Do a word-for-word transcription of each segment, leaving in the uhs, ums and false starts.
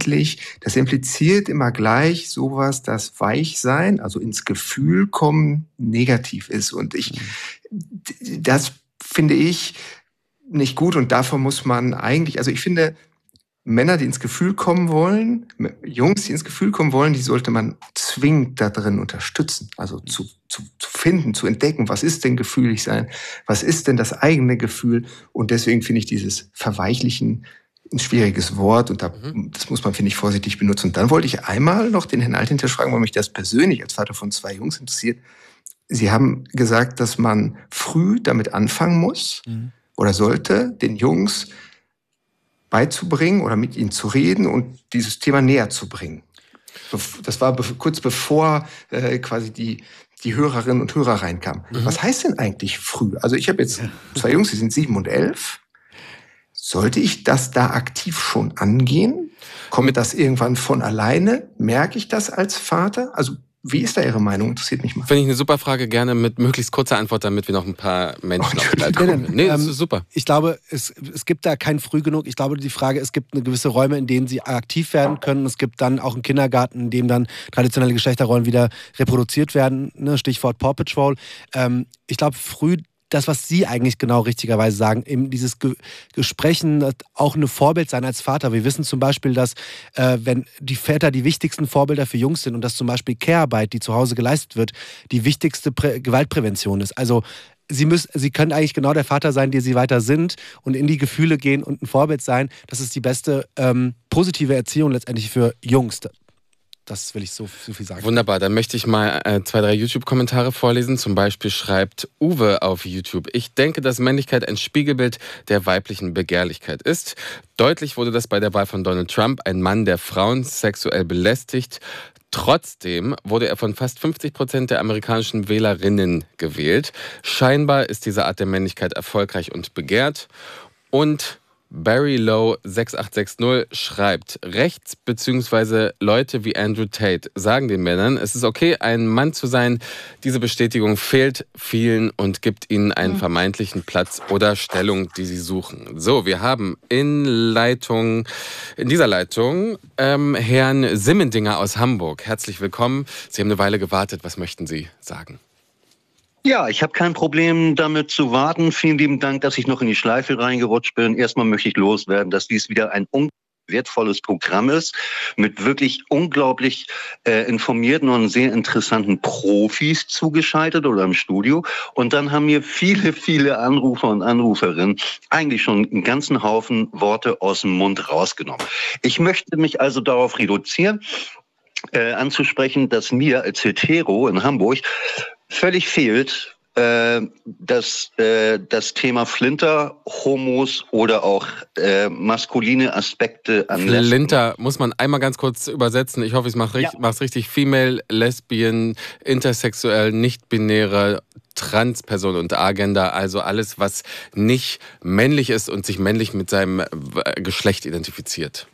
verweichlich. Das impliziert immer gleich sowas, dass Weichsein, also ins Gefühl kommen, negativ ist. Und ich, das finde ich nicht gut und davor muss man eigentlich, also ich finde, Männer, die ins Gefühl kommen wollen, Jungs, die ins Gefühl kommen wollen, die sollte man zwingend da drin unterstützen. Also zu, zu, zu finden, zu entdecken, was ist denn gefühlig sein? Was ist denn das eigene Gefühl? Und deswegen finde ich dieses Verweichlichen ein schwieriges Wort und da, mhm. das muss man, finde ich, vorsichtig benutzen. Und dann wollte ich einmal noch den Herrn Altintisch fragen, weil mich das persönlich als Vater von zwei Jungs interessiert. Sie haben gesagt, dass man früh damit anfangen muss mhm. oder sollte, den Jungs beizubringen oder mit ihnen zu reden und dieses Thema näher zu bringen. Das war be- kurz bevor äh, quasi die, die Hörerinnen und Hörer reinkamen. Mhm. Was heißt denn eigentlich früh? Also ich habe jetzt zwei Jungs, die sind sieben und elf. Sollte ich das da aktiv schon angehen? Kommt das irgendwann von alleine? Merke ich das als Vater? Also wie ist da Ihre Meinung? Interessiert mich mal. Finde ich eine super Frage, gerne mit möglichst kurzer Antwort, damit wir noch ein paar Menschen auf die Leitung kommen. Nee, das ist super. Ich glaube, es, es gibt da kein früh genug. Ich glaube, die Frage, es gibt eine gewisse Räume, in denen sie aktiv werden können. Es gibt dann auch einen Kindergarten, in dem dann traditionelle Geschlechterrollen wieder reproduziert werden. Ne? Stichwort Paw Patrol. Ähm, ich glaube, früh das, was Sie eigentlich genau richtigerweise sagen, eben dieses Ge- Gesprechen, auch eine Vorbild sein als Vater. Wir wissen zum Beispiel, dass äh, wenn die Väter die wichtigsten Vorbilder für Jungs sind und dass zum Beispiel Care-Arbeit, die zu Hause geleistet wird, die wichtigste Prä- Gewaltprävention ist. Also Sie, müssen, Sie können eigentlich genau der Vater sein, der Sie weiter sind und in die Gefühle gehen und ein Vorbild sein. Das ist die beste ähm, positive Erziehung letztendlich für Jungs. Das will ich so, so viel sagen. Wunderbar, dann möchte ich mal äh, zwei, drei YouTube-Kommentare vorlesen. Zum Beispiel schreibt Uwe auf YouTube: Ich denke, dass Männlichkeit ein Spiegelbild der weiblichen Begehrlichkeit ist. Deutlich wurde das bei der Wahl von Donald Trump, ein Mann, der Frauen sexuell belästigt. Trotzdem wurde er von fast fünfzig Prozent der amerikanischen Wählerinnen gewählt. Scheinbar ist diese Art der Männlichkeit erfolgreich und begehrt. Und Barry Lowe sechs acht sechs null schreibt: Rechts bzw. Leute wie Andrew Tate sagen den Männern, es ist okay, ein Mann zu sein. Diese Bestätigung fehlt vielen und gibt ihnen einen vermeintlichen Platz oder Stellung, die sie suchen. So, wir haben in Leitung, in dieser Leitung ähm, Herrn Simmendinger aus Hamburg. Herzlich willkommen. Sie haben eine Weile gewartet. Was möchten Sie sagen? Ja, ich habe kein Problem damit zu warten. Vielen lieben Dank, dass ich noch in die Schleife reingerutscht bin. Erstmal möchte ich loswerden, dass dies wieder ein unglaublich wertvolles Programm ist, mit wirklich unglaublich äh, informierten und sehr interessanten Profis zugeschaltet oder im Studio. Und dann haben mir viele, viele Anrufer und Anruferinnen eigentlich schon einen ganzen Haufen Worte aus dem Mund rausgenommen. Ich möchte mich also darauf reduzieren, äh, anzusprechen, dass mir als Hetero in Hamburg völlig fehlt äh, das, äh, das Thema Flinter, Homos oder auch äh, maskuline Aspekte an Lesben. Flinter muss man einmal ganz kurz übersetzen. Ich hoffe, ich mache es ja. richtig. Female, Lesbian, intersexuell, nicht-binäre, Transperson und Agender. Also alles, was nicht männlich ist und sich männlich mit seinem Geschlecht identifiziert.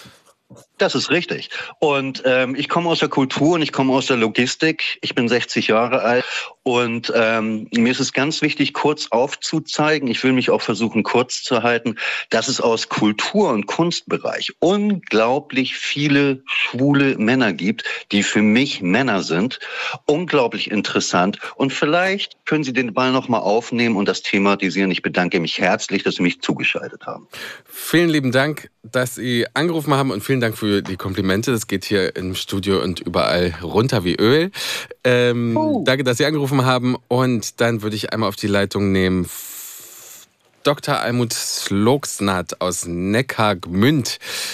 Das ist richtig. Und ähm, ich komme aus der Kultur und ich komme aus der Logistik. Ich bin sechzig Jahre alt und ähm, mir ist es ganz wichtig, kurz aufzuzeigen, ich will mich auch versuchen, kurz zu halten, dass es aus Kultur- und Kunstbereich unglaublich viele schwule Männer gibt, die für mich Männer sind. Unglaublich interessant. Und vielleicht können Sie den Ball nochmal aufnehmen und das thematisieren. Ich bedanke mich herzlich, dass Sie mich zugeschaltet haben. Vielen lieben Dank, dass Sie angerufen haben und vielen Dank für die Komplimente. Das geht hier im Studio und überall runter wie Öl. Ähm, oh. Danke, dass Sie angerufen haben. Und dann würde ich einmal auf die Leitung nehmen Doktor Almut Slogsnat aus Neckargmünd.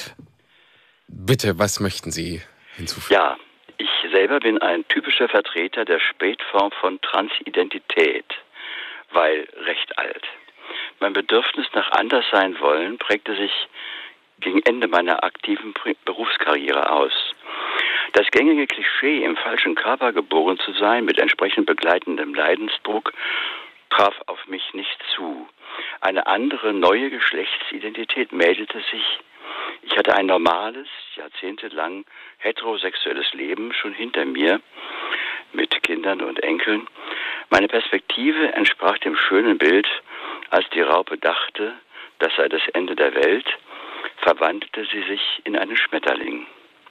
Bitte, was möchten Sie hinzufügen? Ja, ich selber bin ein typischer Vertreter der Spätform von Transidentität, weil recht alt. Mein Bedürfnis nach Anderssein wollen prägte sich gegen Ende meiner aktiven Berufskarriere aus. Das gängige Klischee, im falschen Körper geboren zu sein, mit entsprechend begleitendem Leidensdruck, traf auf mich nicht zu. Eine andere, neue Geschlechtsidentität meldete sich. Ich hatte ein normales, jahrzehntelang heterosexuelles Leben schon hinter mir, mit Kindern und Enkeln. Meine Perspektive entsprach dem schönen Bild, als die Raupe dachte, das sei das Ende der Welt, verwandelte sie sich in einen Schmetterling.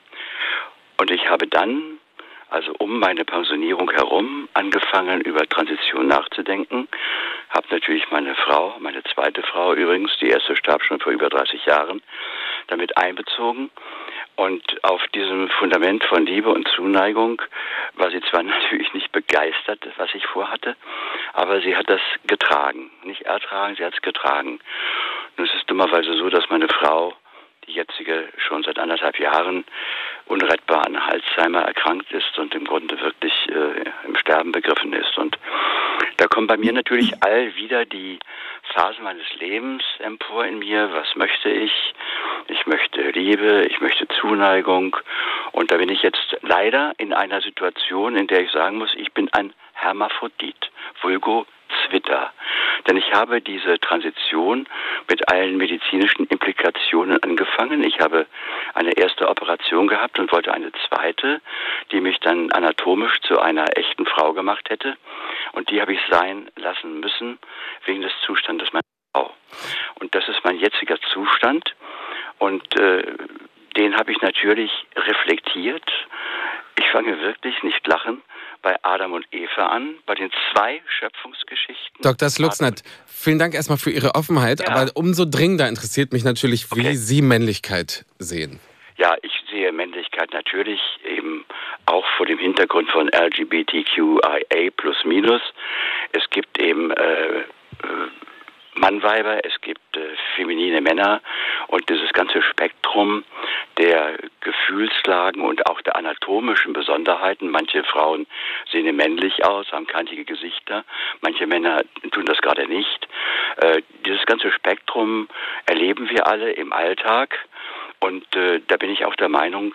Und ich habe dann, also um meine Pensionierung herum, angefangen, über Transition nachzudenken. Habe natürlich meine Frau, meine zweite Frau übrigens, die erste starb schon vor über dreißig Jahren, damit einbezogen. Und auf diesem Fundament von Liebe und Zuneigung war sie zwar natürlich nicht begeistert, was ich vorhatte, aber sie hat das getragen. Nicht ertragen, sie hat es getragen. Nun ist es dummerweise so, dass meine Frau, die jetzige, schon seit anderthalb Jahren unrettbar an Alzheimer erkrankt ist und im Grunde wirklich äh, im Sterben begriffen ist. Und da kommen bei mir natürlich all wieder die Phasen meines Lebens empor in mir. Was möchte ich? Ich möchte Liebe, ich möchte Zuneigung. Und da bin ich jetzt leider in einer Situation, in der ich sagen muss, ich bin ein Hermaphrodit, vulgo Zwitter. Denn ich habe diese Transition mit allen medizinischen Implikationen angefangen. Ich habe eine erste Operation gehabt und wollte eine zweite, die mich dann anatomisch zu einer echten Frau gemacht hätte. Und die habe ich sein lassen müssen, wegen des Zustandes meiner Frau. Und das ist mein jetziger Zustand. Und äh, den habe ich natürlich reflektiert. Ich fange wirklich, nicht lachen, bei Adam und Eva an, bei den zwei Schöpfungsgeschichten. Doktor Sluxnert, vielen Dank erstmal für Ihre Offenheit, ja. Aber umso dringender interessiert mich natürlich, wie okay. Sie Männlichkeit sehen. Ja, ich sehe Männlichkeit natürlich eben auch vor dem Hintergrund von L G B T Q I A plus minus. Es gibt eben äh, äh, Mannweiber, es gibt äh, feminine Männer und dieses ganze Spektrum der Gefühlslagen und auch der anatomischen Besonderheiten. Manche Frauen sehen männlich aus, haben kantige Gesichter, manche Männer tun das gerade nicht. Äh, dieses ganze Spektrum erleben wir alle im Alltag und äh, da bin ich auch der Meinung,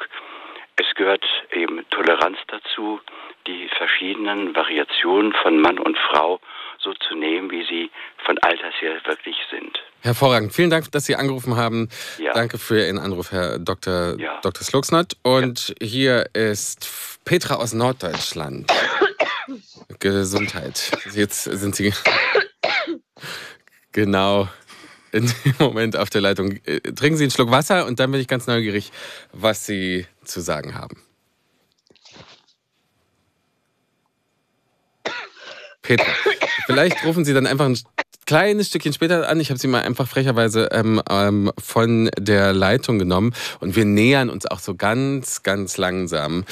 es gehört eben Toleranz dazu, die verschiedenen Variationen von Mann und Frau so zu nehmen, wie sie von Alters her wirklich sind. Hervorragend. Vielen Dank, dass Sie angerufen haben. Ja. Danke für Ihren Anruf, Herr Doktor Ja. Doktor Sluxnert. Und ja. Hier ist Petra aus Norddeutschland. Gesundheit. Jetzt sind Sie genau in dem Moment auf der Leitung. Trinken Sie einen Schluck Wasser und dann bin ich ganz neugierig, was Sie zu sagen haben. Petra, vielleicht rufen Sie dann einfach ein kleines Stückchen später an. Ich habe Sie mal einfach frecherweise ähm, ähm, von der Leitung genommen und wir nähern uns auch so ganz, ganz langsam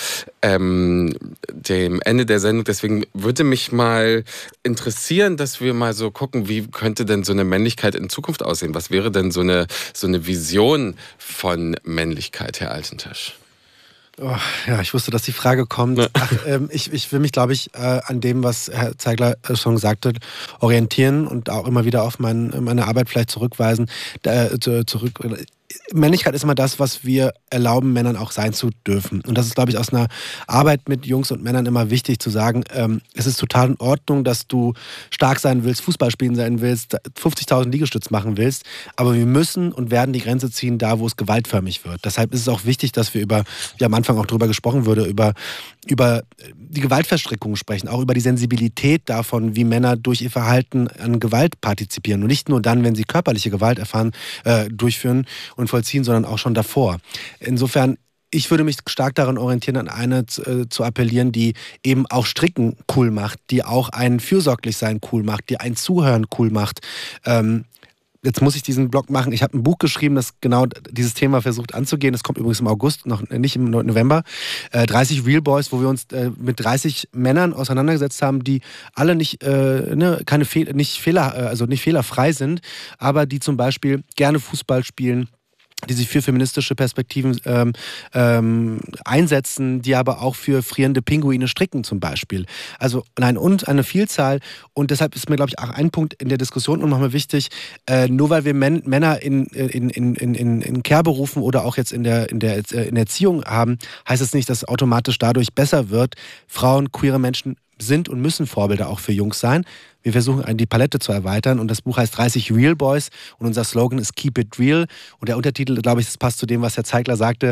ähm, dem Ende der Sendung. Deswegen würde mich mal interessieren, dass wir mal so gucken, wie könnte denn so eine Männlichkeit in Zukunft aussehen? Was wäre denn so eine, so eine Vision von Männlichkeit, Herr Altentasch? Oh, ja, ich wusste, dass die Frage kommt. Ach, ähm, ich, ich will mich, glaube ich, äh, an dem, was Herr Zeigler äh, schon gesagt hat, orientieren und auch immer wieder auf mein, meine Arbeit vielleicht zurückweisen. Äh, zurück. Männlichkeit ist immer das, was wir erlauben, Männern auch sein zu dürfen. Und das ist, glaube ich, aus einer Arbeit mit Jungs und Männern immer wichtig zu sagen, ähm, es ist total in Ordnung, dass du stark sein willst, Fußball spielen sein willst, fünfzigtausend Liegestütz machen willst, aber wir müssen und werden die Grenze ziehen, da wo es gewaltförmig wird. Deshalb ist es auch wichtig, dass wir über, wie am Anfang auch darüber gesprochen wurde, über, über die Gewaltverstrickungen sprechen, auch über die Sensibilität davon, wie Männer durch ihr Verhalten an Gewalt partizipieren und nicht nur dann, wenn sie körperliche Gewalt erfahren, äh, durchführen und vollziehen, sondern auch schon davor. Insofern, ich würde mich stark daran orientieren, an eine zu, zu appellieren, die eben auch Stricken cool macht, die auch ein Fürsorglichsein cool macht, die ein Zuhören cool macht. Ähm, Jetzt muss ich diesen Blog machen. Ich habe ein Buch geschrieben, das genau dieses Thema versucht anzugehen. Das kommt übrigens im August, noch nicht im November. Äh, dreißig Real Boys, wo wir uns äh, mit dreißig Männern auseinandergesetzt haben, die alle nicht, äh, ne, keine Fehl- nicht Fehler, also nicht fehlerfrei sind, aber die zum Beispiel gerne Fußball spielen, die sich für feministische Perspektiven ähm, ähm, einsetzen, die aber auch für frierende Pinguine stricken zum Beispiel. Also nein, und eine Vielzahl. Und deshalb ist mir, glaube ich, auch ein Punkt in der Diskussion und nochmal wichtig, äh, nur weil wir Män- Männer in, in, in, in, in Care-Berufen oder auch jetzt in der, in, der, in der Erziehung haben, heißt es nicht, dass es automatisch dadurch besser wird. Frauen, queere Menschen sind und müssen Vorbilder auch für Jungs sein. Wir versuchen, die Palette zu erweitern und das Buch heißt dreißig Real Boys und unser Slogan ist Keep it real und der Untertitel, glaube ich, das passt zu dem, was Herr Zeigler sagte,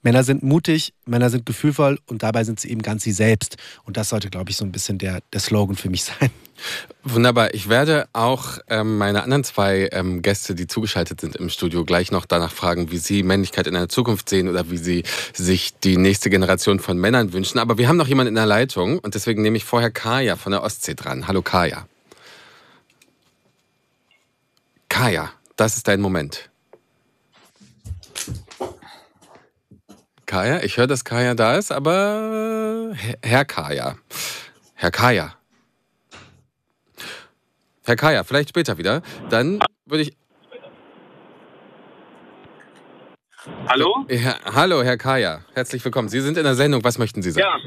Männer sind mutig, Männer sind gefühlvoll und dabei sind sie eben ganz sie selbst. Und das sollte, glaube ich, so ein bisschen der, der Slogan für mich sein. Wunderbar. Ich werde auch ähm, meine anderen zwei ähm, Gäste, die zugeschaltet sind im Studio, gleich noch danach fragen, wie sie Männlichkeit in der Zukunft sehen oder wie sie sich die nächste Generation von Männern wünschen. Aber wir haben noch jemanden in der Leitung und deswegen nehme ich vorher Kaya von der Ostsee dran. Hallo Kaya. Kaya, das ist dein Moment. Kaya, ich höre, dass Kaya da ist, aber Herr Kaya. Herr Kaya. Herr Kaya, vielleicht später wieder. Dann würde ich... Hallo? Ja, hallo, Herr Kaya. Herzlich willkommen. Sie sind in der Sendung. Was möchten Sie sagen?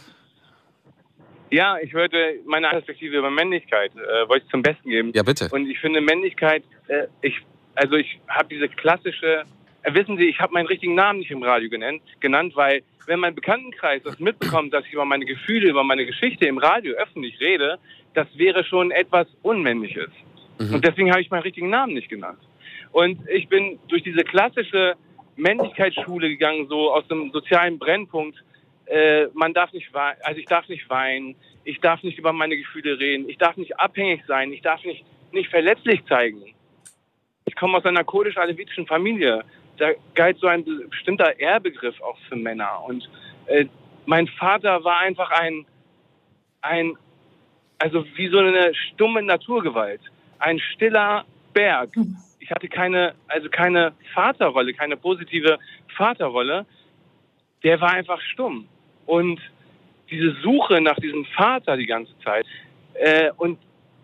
Ja, ja, ich würde meine Perspektive über Männlichkeit äh, wollte ich zum Besten geben. Ja, bitte. Und ich finde Männlichkeit, äh, ich, also ich habe diese klassische... Äh, wissen Sie, ich habe meinen richtigen Namen nicht im Radio genannt, genannt, weil wenn mein Bekanntenkreis das mitbekommt, dass ich über meine Gefühle, über meine Geschichte im Radio öffentlich rede, das wäre schon etwas Unmännliches. Mhm. Und deswegen habe ich meinen richtigen Namen nicht genannt. Und ich bin durch diese klassische Männlichkeitsschule gegangen, so aus dem sozialen Brennpunkt. Äh, man darf nicht weinen, also ich darf nicht weinen, ich darf nicht über meine Gefühle reden, ich darf nicht abhängig sein, ich darf nicht, nicht verletzlich zeigen. Ich komme aus einer kurdisch-alevitischen Familie. Da galt so ein bestimmter Ehrbegriff auch für Männer. Und äh, mein Vater war einfach ein, ein, also wie so eine stumme Naturgewalt. Ein stiller Berg. Ich hatte keine, also keine Vaterrolle, keine positive Vaterrolle. Der war einfach stumm. Und diese Suche nach diesem Vater die ganze Zeit. Äh, und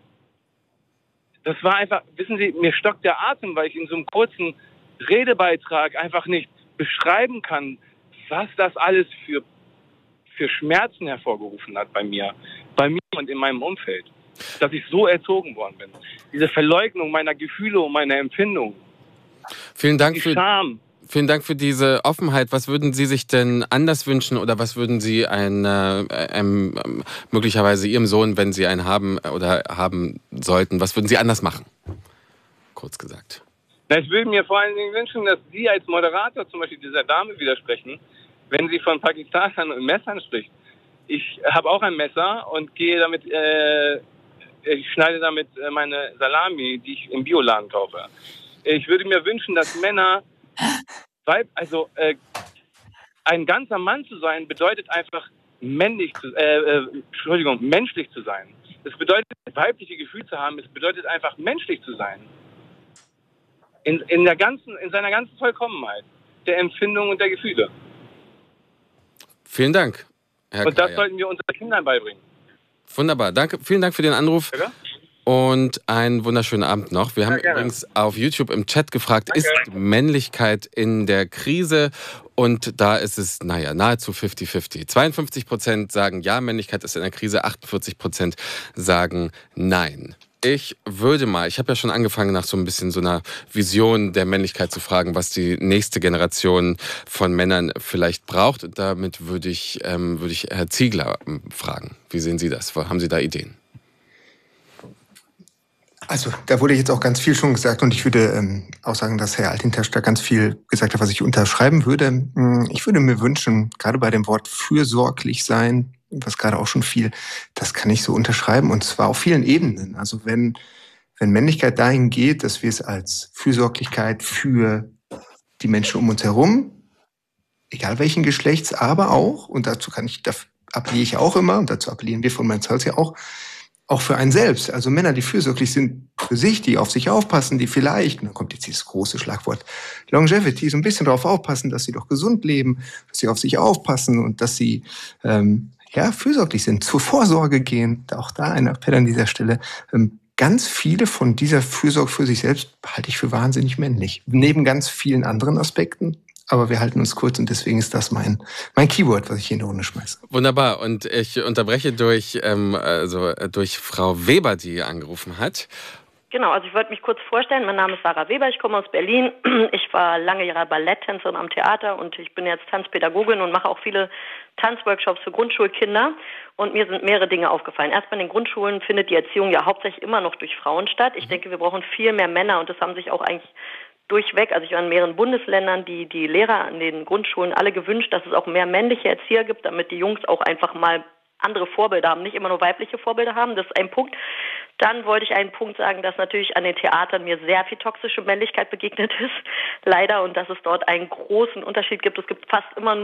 das war einfach, wissen Sie, mir stockt der Atem, weil ich in so einem kurzen Redebeitrag einfach nicht beschreiben kann, was das alles für, für Schmerzen hervorgerufen hat bei mir, bei mir und in meinem Umfeld, dass ich so erzogen worden bin. Diese Verleugnung meiner Gefühle und meiner Empfindungen. Vielen Dank die für, Scham. Vielen Dank für diese Offenheit. Was würden Sie sich denn anders wünschen oder was würden Sie ein, äh, einem, ähm, möglicherweise Ihrem Sohn, wenn Sie einen haben oder haben sollten, was würden Sie anders machen? Kurz gesagt. Na, ich würde mir vor allen Dingen wünschen, dass Sie als Moderator zum Beispiel dieser Dame widersprechen, wenn sie von Pakistanern und Messern spricht. Ich habe auch ein Messer und gehe damit, äh, ich schneide damit meine Salami, die ich im Bioladen kaufe. Ich würde mir wünschen, dass Männer, also äh, ein ganzer Mann zu sein, bedeutet einfach männlich zu, äh, äh, Entschuldigung, menschlich zu sein. Das bedeutet, weibliche Gefühle zu haben, es bedeutet einfach menschlich zu sein. In, in, der ganzen, in seiner ganzen Vollkommenheit der Empfindung und der Gefühle. Vielen Dank, Herr Und das Kaya. sollten wir unseren Kindern beibringen. Wunderbar, danke, vielen Dank für den Anruf. Bitte? Und einen wunderschönen Abend noch. Wir haben ja, übrigens auf YouTube im Chat gefragt, Danke. ist Männlichkeit in der Krise? Und da ist es, naja, nahezu fifty fifty. zweiundfünfzig Prozent sagen ja, Männlichkeit ist in der Krise, achtundvierzig Prozent sagen nein. Ich würde mal, ich habe ja schon angefangen, nach so ein bisschen so einer Vision der Männlichkeit zu fragen, was die nächste Generation von Männern vielleicht braucht. Und damit würde ich, ähm, würde ich Herr Ziegler fragen. Wie sehen Sie das? Haben Sie da Ideen? Also da wurde jetzt auch ganz viel schon gesagt und ich würde ähm, auch sagen, dass Herr Altintasch da ganz viel gesagt hat, was ich unterschreiben würde. Ich würde mir wünschen, gerade bei dem Wort fürsorglich sein, was gerade auch schon viel, das kann ich so unterschreiben und zwar auf vielen Ebenen. Also wenn, wenn Männlichkeit dahin geht, dass wir es als Fürsorglichkeit für die Menschen um uns herum, egal welchen Geschlechts, aber auch, und dazu kann ich, da appelliere ich auch immer, und dazu appellieren wir von Men's Health ja auch, auch für einen selbst. Also Männer, die fürsorglich sind für sich, die auf sich aufpassen, die vielleicht, und dann kommt jetzt dieses große Schlagwort Longevity, so ein bisschen darauf aufpassen, dass sie doch gesund leben, dass sie auf sich aufpassen und dass sie ähm, ja fürsorglich sind, zur Vorsorge gehen. Auch da ein Appell an dieser Stelle. Ähm, ganz viele von dieser Fürsorge für sich selbst halte ich für wahnsinnig männlich. Neben ganz vielen anderen Aspekten. Aber wir halten uns kurz und deswegen ist das mein, mein Keyword, was ich hier in die Runde schmeiße. Wunderbar. Und ich unterbreche durch, ähm, also durch Frau Weber, die angerufen hat. Genau, also ich wollte mich kurz vorstellen. Mein Name ist Sarah Weber, ich komme aus Berlin. Ich war lange Jahre Balletttänzerin am Theater und ich bin jetzt Tanzpädagogin und mache auch viele Tanzworkshops für Grundschulkinder. Und mir sind mehrere Dinge aufgefallen. Erstmal in den Grundschulen findet die Erziehung ja hauptsächlich immer noch durch Frauen statt. Ich denke, wir brauchen viel mehr Männer und das haben sich auch eigentlich durchweg, also ich war in mehreren Bundesländern, die, die Lehrer an den Grundschulen alle gewünscht, dass es auch mehr männliche Erzieher gibt, damit die Jungs auch einfach mal andere Vorbilder haben, nicht immer nur weibliche Vorbilder haben. Das ist ein Punkt. Dann wollte ich einen Punkt sagen, dass natürlich an den Theatern mir sehr viel toxische Männlichkeit begegnet ist, leider, und dass es dort einen großen Unterschied gibt. Es gibt fast immer